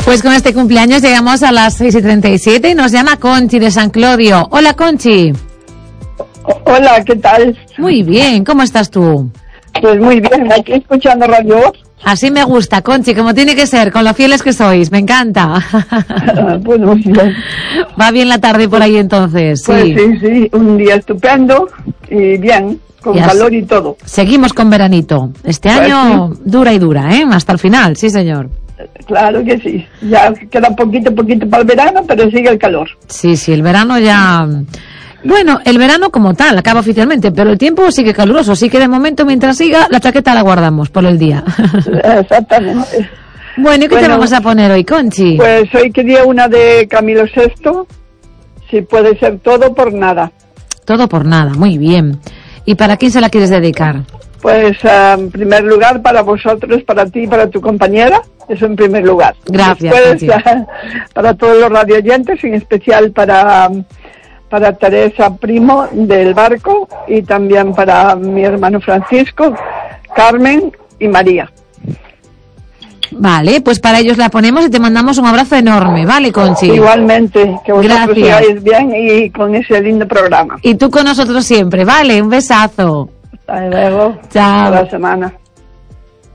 Pues con este cumpleaños llegamos a las 6:37 y nos llama Conchi de San Clodio. Hola, Conchi. Hola, ¿qué tal? Muy bien, ¿cómo estás tú? Pues muy bien, aquí escuchando Radio Voz. Así me gusta, Conchi, como tiene que ser, con lo fieles que sois, me encanta. Pues muy bien. Va bien la tarde por ahí entonces, Pues sí. sí, un día estupendo y bien, con calor y todo. Seguimos con veranito. Este Pues año dura y dura, ¿eh? Hasta el final, sí señor. Claro que sí. Ya queda poquito para el verano, pero sigue el calor. Sí, el verano ya... Bueno, el verano como tal, acaba oficialmente, pero el tiempo sigue caluroso, así que de momento, mientras siga, la chaqueta la guardamos por el día. Exactamente. Bueno, ¿y qué te vamos a poner hoy, Conchi? Pues hoy quería una de Camilo VI, si puede ser Todo por Nada. Todo por nada, muy bien. ¿Y para quién se la quieres dedicar? Pues en primer lugar para vosotros, para ti y para tu compañera, eso en primer lugar. Gracias. Después, para todos los radioyentes, en especial para Teresa Primo del Barco y también para mi hermano Francisco, Carmen y María. Vale, pues para ellos la ponemos y te mandamos un abrazo enorme, ¿vale, Conchi? Igualmente, que vosotros Gracias. sigáis bien y con ese lindo programa. Y tú con nosotros siempre, ¿vale? Un besazo. Hasta luego. Chao. Hasta la semana.